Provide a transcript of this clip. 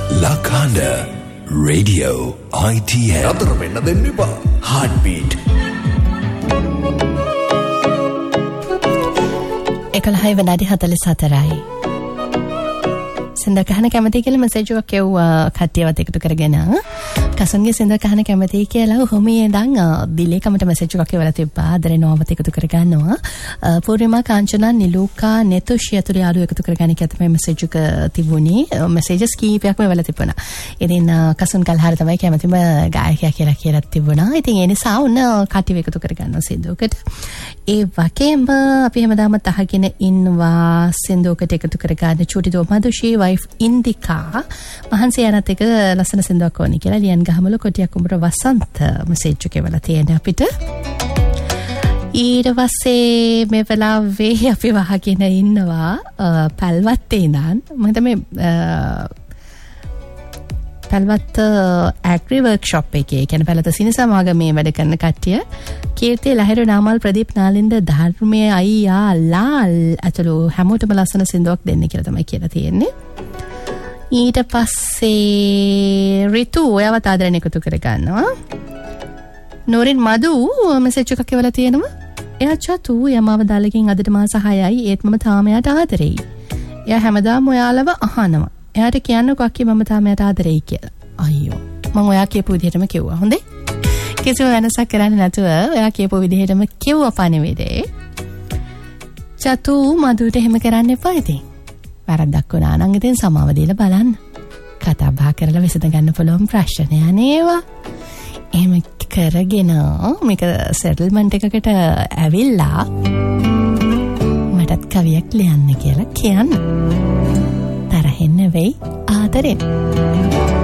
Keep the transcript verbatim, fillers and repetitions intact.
Lakanda Radio I T N. අතර වෙන්න දෙන්න එපා. Heartbeat. එකලහයි විනාඩි හතළිස් හතරයි. සින්දා කහන කැමති කියලා මැසේජ් එකක් එව්වා කට්ටියවත් එකතු කරගෙන. කසන්ගේ සින්දා කහන කැමති කියලා ඔහොමේ ඉඳන් දිලේ කමට මැසේජ් එකක් එවලා තිබ්බා. ආදරේ නොවමත් එකතු කරගන්නවා. පූර්ණිමා කාංචනා නිලූකා නෙතුෂ් යතුරු යාළු එකතු කරගන්න කියලා තමයි මැසේජ් එක තිබුණේ. මැසේජස් කීපයක්ම එවලා තිබුණා. ඉතින් කසන් කල්හර තමයි කැමතිම ගායකයා කියලා කියලා තිබුණා. ඉතින් ඒ නිසා උන්න කට්ටිය එකතු කරගන්නවා සින්දුවකට. ඒ වගේම අපි හැමදාමත් අහගෙන ඉන්නවා සින්දුවකට එකතු කරගන්න චූටි දෝ මදුෂී වයිෆ් ඉන්දිකා මහන්සි යනත් එක ලස්සන සින්දුවක් ඕනේ කියලා ලියන් ගහමල කොටියක් උඹර වසන්ත මැසේජ් එක එවලා තියෙන අපිට. ඊට පස්සේ මේ වෙලාවේ අපි වහගෙන ඉන්නවා පැල්වත්තේ ඉඳන් මම තමයි පැල්වත්ත ඇග්‍රි වර්ක්ෂොප් එකේ කියන්නේ පැලත සිනි සමාගමේ වැඩ කරන කට්ටිය කීර්ති ලහිරු නාමල් ප්‍රදීප් නාලින්ද ධර්මයේ අයියා ලාල් අතලු හැමෝටම ලස්සන සින්දුවක් දෙන්න කියලා තමයි කියලා තියෙන්නේ. ඊට පස්සේ රිතු ඔයාවත් ආදරණ එකතු කරගන්නවා. නෝරින් මදු මැසේජ් එකක් එවලා තියෙනවා. එයා චතු යමාව දාලකින් අදට මාස හයයි ඒත් මම තාම එයාට ආදරෙයි. එයා හැමදාම ඔයාලව අහනවා. එයාට කියන්නකෝ අක්කි මම තාම එයාට ආදරෙයි කියලා. අයියෝ මම ඔයා කියපු විදිහටම කිව්වා. හොඳේ? කිසිම වෙනසක් කරන්නේ නැතුව ඔයා කියපු විදිහටම කිව්වා පණිවිඩේ. චතු මදුට එහෙම කරන්න එපා ඉතින්. වැරද්දක් වුණා නම් ඉතින් සමාව දීලා බලන්න. කතා බහ කරලා විසඳ ගන්න පුළුවන් ප්‍රශ්න නේවා. එහෙම කරගෙන මේක සෙටල්මන්ට් එකකට ඇවිල්ලා මටත් කවියක් ලියන්න කියලා කියන්න. තරහින් නෙවෙයි ආදරෙන්.